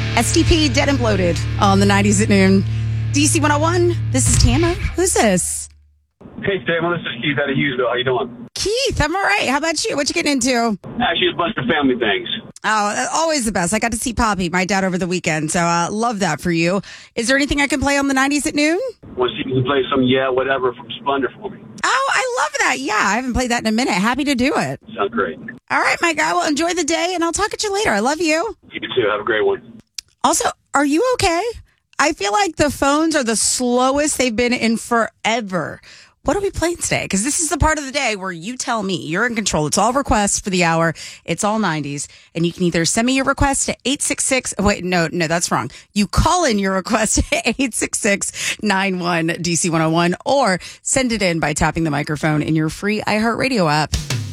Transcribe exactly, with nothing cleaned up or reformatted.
S T P, Dead and Bloated on the nineties at noon. D C one oh one, this is Tama. Who's this? Hey, Tama, this is Keith out of Hughesville. How you doing? Keith, I'm all right. How about you? What you getting into? Actually, a bunch of family things. Oh, always the best. I got to see Poppy, my dad, over the weekend, so uh, love that for you. Is there anything I can play on the nineties at noon? Want to see if you can play some Yeah, Whatever from Splendor for me. Oh, I love that. Yeah, I haven't played that in a minute. Happy to do it. Sounds great. All right, my guy. Well, enjoy the day, and I'll talk at you later. I love you. You too. Have a great one. Also, are you okay? I feel like the phones are the slowest they've been in forever. What are we playing today? Because this is the part of the day where you tell me you're in control. It's all requests for the hour. It's all nineties. And you can either send me your request to eight six six. Wait, no, no, that's wrong. You call in your request to eight six six, nine one, D C one oh one or send it in by tapping the microphone in your free iHeartRadio app.